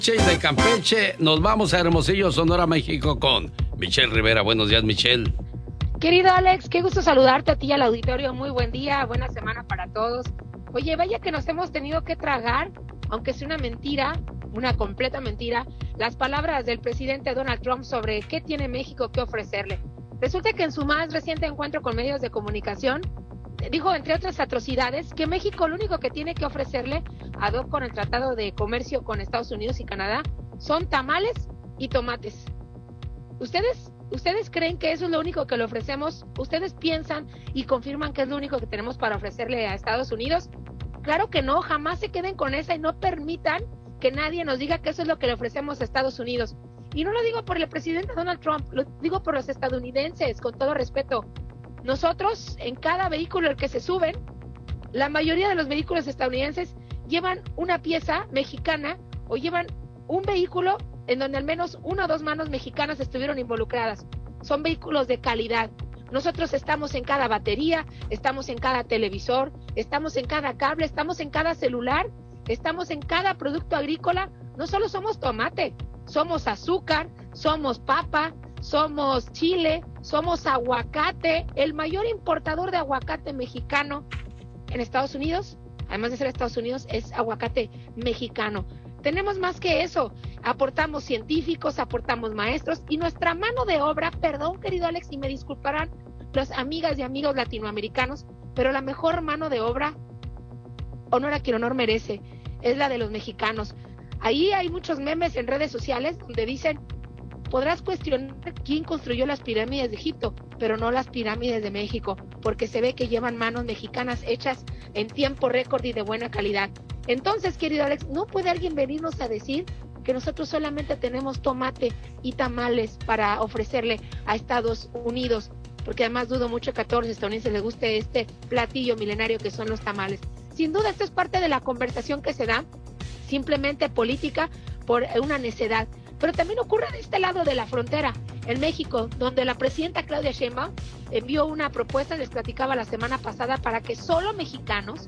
De Campeche, nos vamos a Hermosillo, Sonora, México con Michelle Rivera. Buenos días, Michelle. Querido Alex, qué gusto saludarte a ti y al auditorio. Muy buen día, buena semana para todos. Oye, vaya que nos hemos tenido que tragar, aunque sea una mentira, una completa mentira, las palabras del presidente Donald Trump sobre qué tiene México que ofrecerle. Resulta que en su más reciente encuentro con medios de comunicación, dijo, entre otras atrocidades, que México lo único que tiene que ofrecerle, ad hoc con el Tratado de Comercio con Estados Unidos y Canadá, son tamales y tomates. ¿Ustedes creen que eso es lo único que le ofrecemos? ¿Ustedes piensan y confirman que es lo único que tenemos para ofrecerle a Estados Unidos? Claro que no, jamás se queden con esa y no permitan que nadie nos diga que eso es lo que le ofrecemos a Estados Unidos. Y no lo digo por el presidente Donald Trump, lo digo por los estadounidenses, con todo respeto. Nosotros, en cada vehículo al que se suben, la mayoría de los vehículos estadounidenses llevan una pieza mexicana o llevan un vehículo en donde al menos una o dos manos mexicanas estuvieron involucradas. Son vehículos de calidad. Nosotros estamos en cada batería, estamos en cada televisor, estamos en cada cable, estamos en cada celular, estamos en cada producto agrícola. No solo somos tomate, somos azúcar, somos papa, somos chile, somos aguacate, el mayor importador de aguacate mexicano en Estados Unidos, además de ser Estados Unidos, es aguacate mexicano. Tenemos más que eso, aportamos científicos, aportamos maestros y nuestra mano de obra, perdón querido Alex, y me disculparán las amigas y amigos latinoamericanos, pero la mejor mano de obra, honor a quien honor merece, es la de los mexicanos. Ahí hay muchos memes en redes sociales donde dicen, podrás cuestionar quién construyó las pirámides de Egipto, pero no las pirámides de México, porque se ve que llevan manos mexicanas hechas en tiempo récord y de buena calidad. Entonces, querido Alex, no puede alguien venirnos a decir que nosotros solamente tenemos tomate y tamales para ofrecerle a Estados Unidos, porque además dudo mucho que a todos los estadounidenses les guste este platillo milenario que son los tamales. Sin duda, esto es parte de la conversación que se da, simplemente política, por una necedad. Pero también ocurre de este lado de la frontera, en México, donde la presidenta Claudia Sheinbaum envió una propuesta, les platicaba la semana pasada, para que solo mexicanos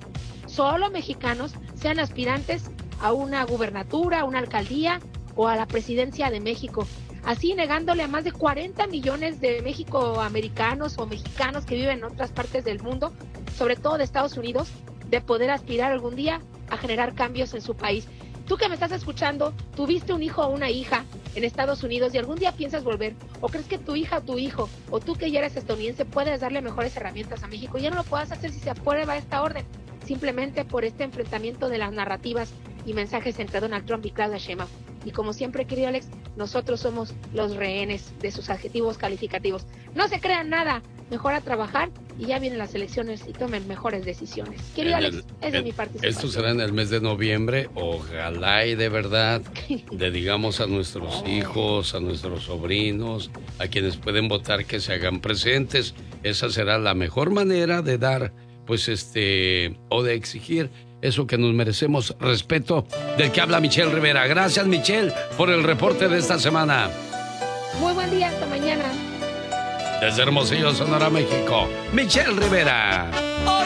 sean aspirantes a una gubernatura, a una alcaldía o a la presidencia de México. Así negándole a más de 40 millones de mexicoamericanos o mexicanos que viven en otras partes del mundo, sobre todo de Estados Unidos, de poder aspirar algún día a generar cambios en su país. Tú que me estás escuchando, tuviste un hijo o una hija en Estados Unidos y algún día piensas volver, o crees que tu hija o tu hijo, o tú que ya eres estadounidense, puedes darle mejores herramientas a México. Ya no lo puedas hacer si se aprueba esta orden, simplemente por este enfrentamiento de las narrativas y mensajes entre Donald Trump y Claudia Sheinbaum. Y como siempre, querido Alex, nosotros somos los rehenes de sus adjetivos calificativos. No se crean nada, mejor a trabajar y ya vienen las elecciones y tomen mejores decisiones. Querido Alex, esa es mi participación. Esto será en el mes de noviembre. Ojalá y de verdad le digamos a nuestros hijos, a nuestros sobrinos, a quienes pueden votar, que se hagan presentes. Esa será la mejor manera de dar, pues o de exigir eso que nos merecemos, respeto, del que habla Michelle Rivera. Gracias, Michelle, por el reporte de esta semana. Muy buen día, hasta mañana. Desde Hermosillo, Sonora, México, Michelle Rivera.